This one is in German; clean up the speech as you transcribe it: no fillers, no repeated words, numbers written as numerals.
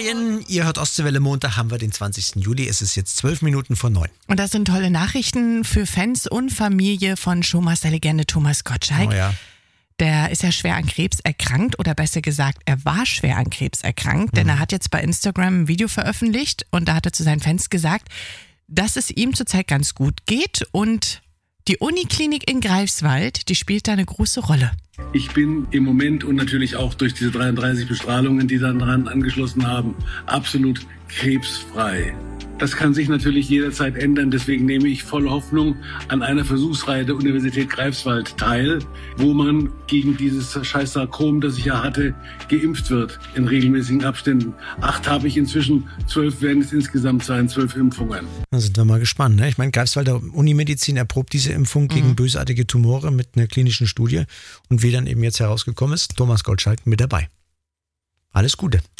Ferien. Ihr hört Ostseewelle, Montag haben wir den 20. Juli. Es ist jetzt 12 Minuten vor 9. Und das sind tolle Nachrichten für Fans und Familie von Showmaster-Legende Thomas Gottschalk. Oh ja. Der ist ja schwer an Krebs erkrankt oder besser gesagt, er war schwer an Krebs erkrankt, denn er hat jetzt bei Instagram ein Video veröffentlicht und da hat er zu seinen Fans gesagt, dass es ihm zurzeit ganz gut geht und die Uniklinik in Greifswald, die spielt da eine große Rolle. Ich bin im Moment und natürlich auch durch diese 33 Bestrahlungen, die dann daran angeschlossen haben, absolut krebsfrei. Das kann sich natürlich jederzeit ändern, deswegen nehme ich voll Hoffnung an einer Versuchsreihe der Universität Greifswald teil, wo man gegen dieses scheiß Sarkom, das ich ja hatte, geimpft wird in regelmäßigen Abständen. 8 habe ich inzwischen, 12 werden es insgesamt sein, 12 Impfungen. Da sind wir mal gespannt. Ne? Ich meine, Greifswalder Unimedizin erprobt diese Impfung gegen bösartige Tumore mit einer klinischen Studie und wie dann eben jetzt herausgekommen ist, Thomas Gottschalk mit dabei. Alles Gute.